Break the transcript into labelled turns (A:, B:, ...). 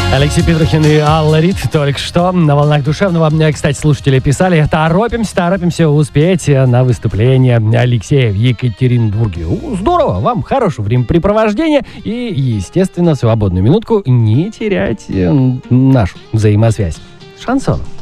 A: Алексей Петрухин и Алла Рид только что на волнах душевного. Кстати, слушатели писали: торопимся успеть на выступление Алексея в Екатеринбурге. Здорово, вам хорошего времяпрепровождения и, естественно, свободную минутку не терять нашу взаимосвязь с шансоном.